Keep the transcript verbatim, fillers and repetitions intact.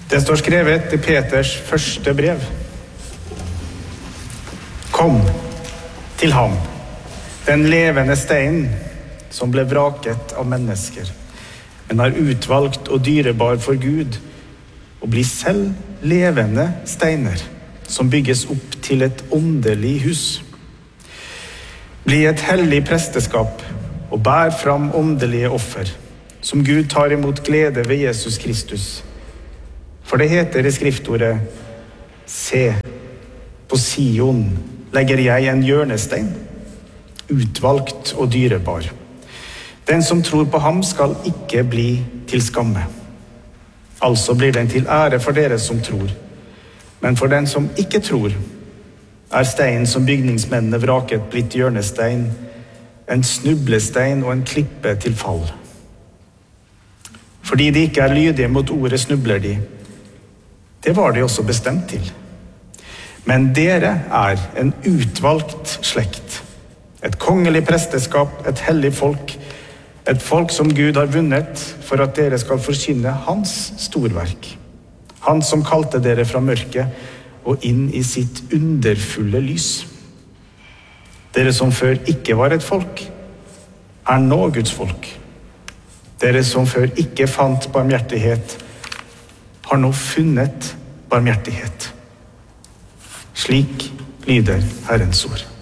Det står skrevet i Peters første brev. Kom til ham, den levende steinen som ble vraket av mennesker, men er utvalgt og dyrebar for Gud, og blir selv levende steiner som bygges opp til et åndelig hus. Bli et hellig presteskap og bær fram åndelige offer, som Gud tar imot glede ved Jesus Kristus. For det heter i skriftordet, se, på Sion legger jeg en hjørnestein, utvalgt og dyrebar. Den som tror på ham skal ikke bli til skamme. Altså blir den til ære for dere som tror. Men for den som ikke tror, er steinen som bygningsmennene vraket blitt hjørnestein, en snublestein og en klippe til fall. Fordi de ikke er lydige mot ordet snubler de. Det var de også bestemt til. Men dere er en utvalgt slekt, et kongelig presteskap, et hellig folk, et folk som Gud har vunnet for at dere skal forkynne hans storverk. Han som kalte dere fra mørket og inn i sitt underfulle lys. Dere som før ikke var et folk, er nå Guds folk. Dere som før ikke fant barmhjertighet, har nå funnet barmhjertighet. Slik lyder Herrens ord.